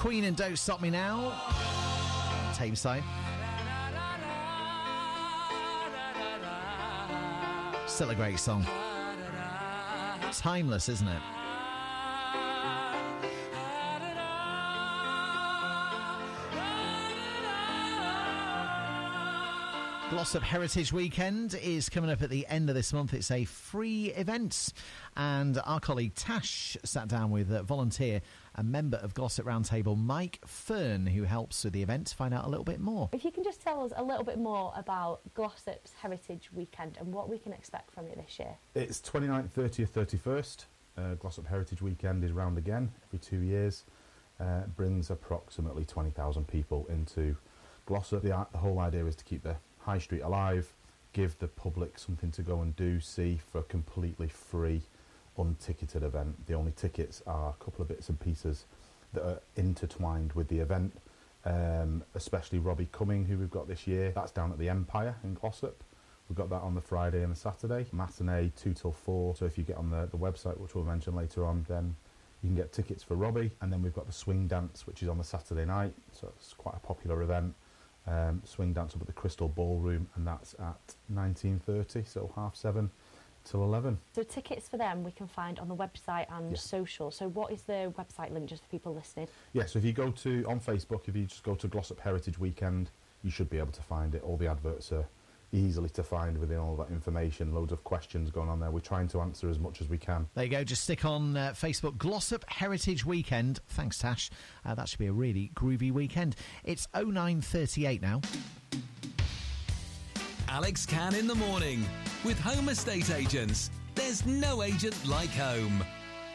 Queen and Don't Stop Me Now. Tameside. Still a great song. Timeless, isn't it? Glossop Heritage Weekend is coming up at the end of this month. It's a free event, and our colleague Tash sat down with volunteer and member of Glossop Roundtable Mike Fern, who helps with the event, to find out a little bit more. If you can just tell us a little bit more about Glossop's Heritage Weekend and what we can expect from it this year. It's 29th, 30th, 31st. Glossop Heritage Weekend is round again every 2 years. Brings approximately 20,000 people into Glossop. The whole idea is to keep the High Street alive, give the public something to go and do, see, for a completely free, unticketed event. The only tickets are a couple of bits and pieces that are intertwined with the event, especially Robbie Cumming, who we've got this year. That's down at the Empire in Glossop. We've got that on the Friday and the Saturday. Matinee 2 till 4, so if you get on the website, which we'll mention later on, then you can get tickets for Robbie. And then we've got the Swing Dance, which is on the Saturday night, so it's quite a popular event. Swing Dance up at the Crystal Ballroom, and that's at 19:30, so 7:30 till 11. So tickets for them we can find on the website and social. So what is the website link, just for people listening? Yeah, so if you go to, on Facebook, if you just go to Glossop Heritage Weekend, you should be able to find it. All the adverts are easily to find within all that information. Loads of questions going on there. We're trying to answer as much as we can. There you go. Just stick on Facebook, Glossop Heritage Weekend. Thanks, Tash. That should be a really groovy weekend. It's 09:38 now. Alex Cann in the morning with Home Estate Agents. There's no agent like home.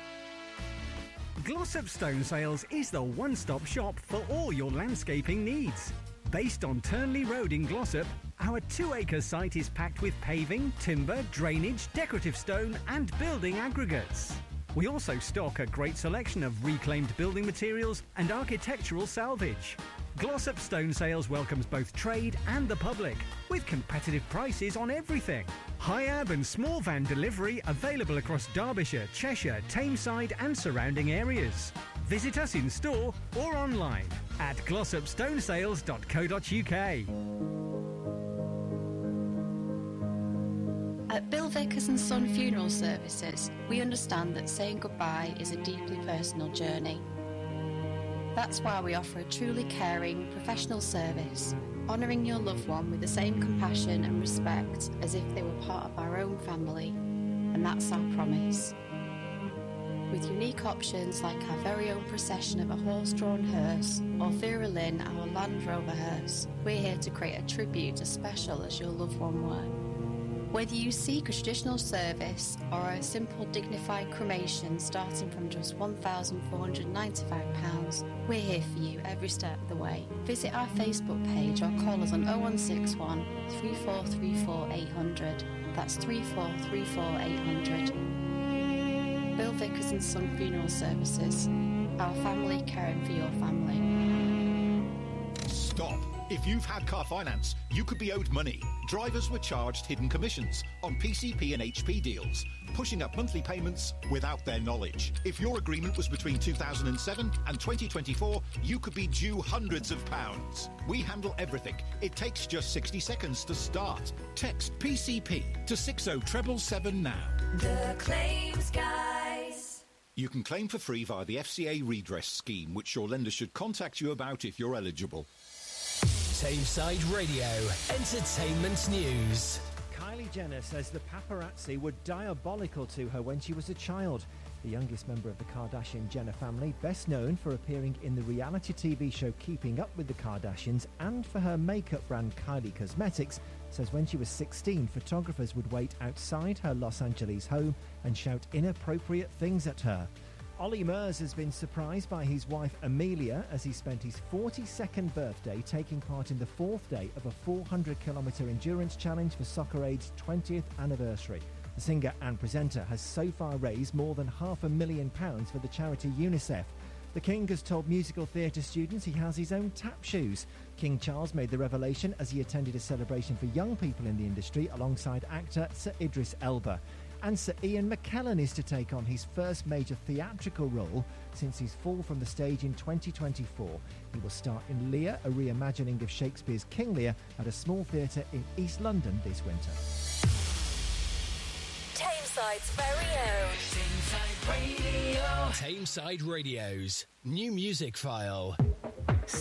Glossop Stone Sales is the one-stop shop for all your landscaping needs. Based on Turnley Road in Glossop, our 2-acre site is packed with paving, timber, drainage, decorative stone and building aggregates. We also stock a great selection of reclaimed building materials and architectural salvage. Glossop Stone Sales welcomes both trade and the public, with competitive prices on everything. High-ab and small van delivery available across Derbyshire, Cheshire, Tameside and surrounding areas. Visit us in store or online at glossopstonesales.co.uk. At Bill Vickers and Son Funeral Services, we understand that saying goodbye is a deeply personal journey. That's why we offer a truly caring, professional service, honouring your loved one with the same compassion and respect as if they were part of our own family. And that's our promise. With unique options like our very own procession of a horse-drawn hearse or Vera Lynn, our Land Rover hearse, we're here to create a tribute as special as your loved one were. Whether you seek a traditional service or a simple dignified cremation starting from just £1,495, we're here for you every step of the way. Visit our Facebook page or call us on 0161 3434 800. That's 3434 800. Bill Vickers and Son Funeral Services. Our family caring for your family. Stop. If you've had car finance, you could be owed money. Drivers were charged hidden commissions on PCP and HP deals, pushing up monthly payments without their knowledge. If your agreement was between 2007 and 2024, you could be due hundreds of pounds. We handle everything. It takes just 60 seconds to start. Text PCP to 60777 now. The Claims Guys. You can claim for free via the FCA redress scheme, which your lender should contact you about if you're eligible. Tameside Radio, entertainment news. Kylie Jenner says the paparazzi were diabolical to her when she was a child. The youngest member of the Kardashian-Jenner family, best known for appearing in the reality TV show Keeping Up with the Kardashians and for her makeup brand Kylie Cosmetics, says when she was 16, photographers would wait outside her Los Angeles home and shout inappropriate things at her. Ollie Murs has been surprised by his wife Amelia as he spent his 42nd birthday taking part in the fourth day of a 400-kilometre endurance challenge for Soccer Aid's 20th anniversary. The singer and presenter has so far raised more than £500,000 for the charity UNICEF. The King has told musical theatre students he has his own tap shoes. King Charles made the revelation as he attended a celebration for young people in the industry alongside actor Sir Idris Elba. And Sir Ian McKellen is to take on his first major theatrical role since his fall from the stage in 2024. He will star in Lear, a reimagining of Shakespeare's King Lear, at a small theatre in East London this winter. Tameside's very own Tameside Radio. Tameside Radio's new music file.